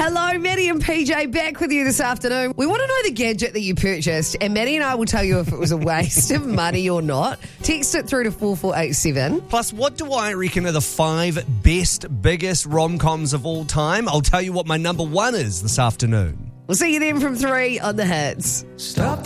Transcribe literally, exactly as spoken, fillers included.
Hello, Maddie and P J back with you this afternoon. We want to know the gadget that you purchased, and Maddie and I will tell you if it was a waste of money or not. Text it through to four four eight seven. Plus, what do I reckon are the five best, biggest rom-coms of all time? I'll tell you what my number one is this afternoon. We'll see you then from three on the Hits. Stop.